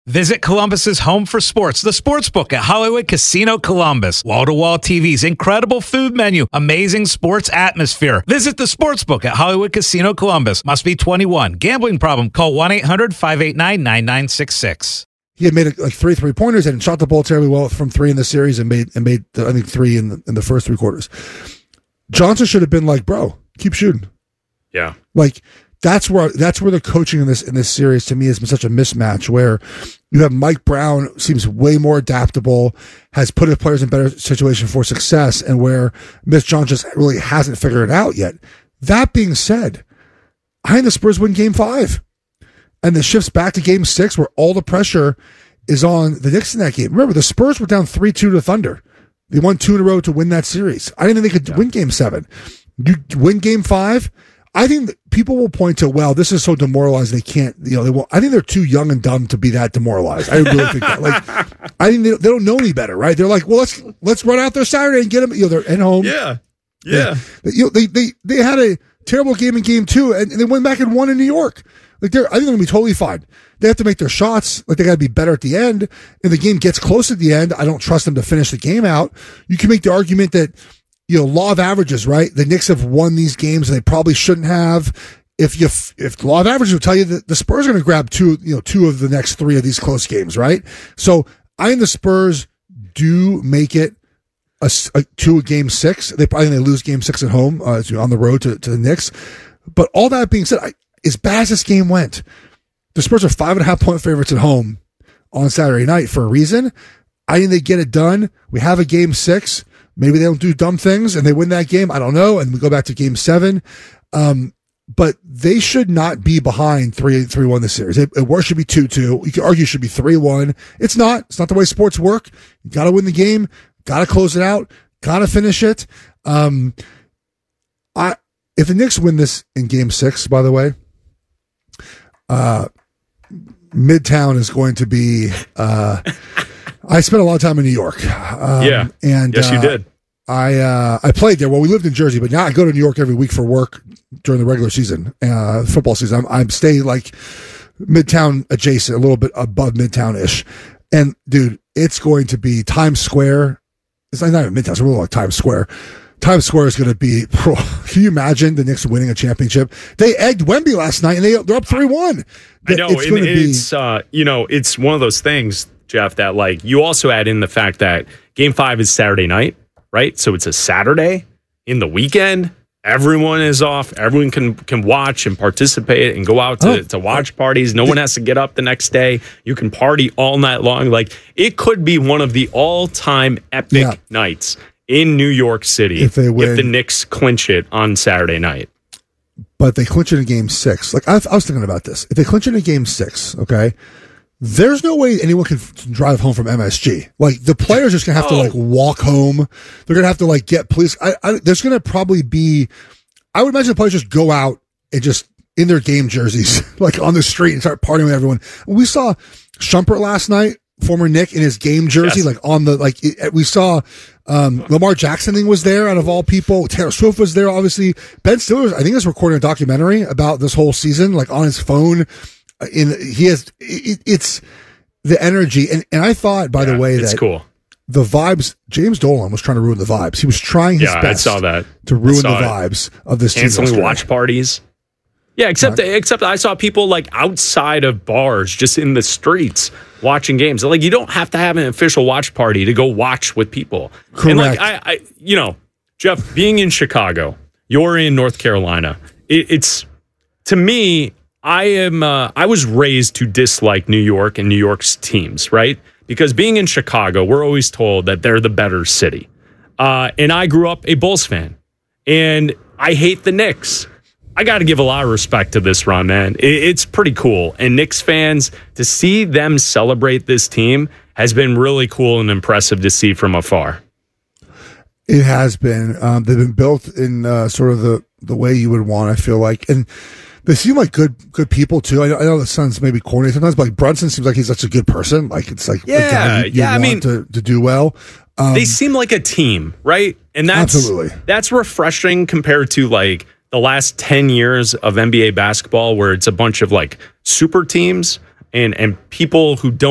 Visit Columbus's home for sports, the Sportsbook at Hollywood Casino Columbus. Wall-to-wall TVs, incredible food menu, amazing sports atmosphere. Visit the Sportsbook at Hollywood Casino Columbus. Must be 21. Gambling problem? Call 1-800-589-9966. He had made like 3 3-pointers and shot the ball terribly well from 3 in the series and made I think 3 in the first 3 quarters. Johnson should have been like, bro, keep shooting. Yeah. Like that's where the coaching in this series to me has been such a mismatch, where you have Mike Brown seems way more adaptable, has put his players in better situation for success, and where Mitch Johnson just really hasn't figured it out yet. That being said, I think the Spurs win Game 5. And the shifts back to Game 6 where all the pressure is on the Knicks in that game. Remember, the Spurs were down 3-2 to Thunder. They won 2 in a row to win that series. I didn't think they could win Game 7. You win Game 5, I think that people will point to, well, this is so demoralizing they can't, they won't. I think they're too young and dumb to be that demoralized. I really think that. Like, I think they don't know any better, right? They're like, well, let's run out there Saturday and get them. They're at home. Yeah. They had a terrible game in Game 2 and they went back and won in New York. Like I think they're going to be totally fine. They have to make their shots. Like they got to be better at the end. And the game gets close at the end. I don't trust them to finish the game out. You can make the argument that, law of averages, right? The Knicks have won these games and they probably shouldn't have. If the law of averages will tell you that the Spurs are going to grab two of the next 3 of these close games, right? So I think the Spurs do make it to a Game 6. I think they lose Game 6 at home on the road to the Knicks. But all that being said, as bad as this game went, the Spurs are 5.5-point favorites at home on Saturday night for a reason. I think they get it done. We have a Game 6. Maybe they don't do dumb things and they win that game. I don't know. And we go back to Game 7. But they should not be behind 3-1 this series. It should be 2-2. You could argue it should be 3-1. It's not. It's not the way sports work. You got to win the game. Got to close it out. Got to finish it. If the Knicks win this in Game 6, by the way, Midtown is going to be. I spent a lot of time in New York. And yes, you did. I played there. Well, we lived in Jersey, but now I go to New York every week for work during the regular season, football season. I'm staying like Midtown adjacent, a little bit above Midtown-ish. And dude, it's going to be Times Square. It's not even Midtown. It's really like Times Square. Times Square is going to be. Can you imagine the Knicks winning a championship? They egged Wemby last night, and they're up 3-1. I know, it's one of those things, Jeff, that like you also add in the fact that Game 5 is Saturday night, right? So it's a Saturday in the weekend. Everyone is off. Everyone can watch and participate and go out to watch parties. No one has to get up the next day. You can party all night long. Like it could be one of the all-time epic nights in New York City if the Knicks clinch it on Saturday night. But they clinch it in Game 6. Like I was thinking about this. If they clinch it in Game 6, okay, there's no way anyone can drive home from MSG. Like the players are just gonna have to like walk home. They're gonna have to like get police. There's gonna probably be. I would imagine the players just go out and just in their game jerseys, like on the street, and start partying with everyone. We saw Shumpert last night, former Knick, in his game jersey, like on the like. We saw Lamar Jackson thing was there out of all people. Taylor Swift was there, obviously. Ben Stiller, I think, is recording a documentary about this whole season, like on his phone. It's the energy, and I thought, by the way, that cool. The vibes. James Dolan was trying to ruin the vibes. He was trying his best. I saw that. To ruin the vibes of this team. Canceling watch parties. Yeah, except I saw people like outside of bars, just in the streets watching games. Like you don't have to have an official watch party to go watch with people. Correct. And like Jeff, being in Chicago, you're in North Carolina. It's to me. I was raised to dislike New York and New York's teams, right? Because being in Chicago, we're always told that they're the better city. And I grew up a Bulls fan. And I hate the Knicks. I got to give a lot of respect to this run, man. It's pretty cool. And Knicks fans, to see them celebrate this team has been really cool and impressive to see from afar. It has been. They've been built in sort of the way you would want, I feel like. And they seem like good people too. I know the Suns maybe corny sometimes, but like Brunson seems like he's such a good person. Like it's like to do well. They seem like a team, right? And that's refreshing compared to like the last 10 years of NBA basketball, where it's a bunch of like super teams and people who don't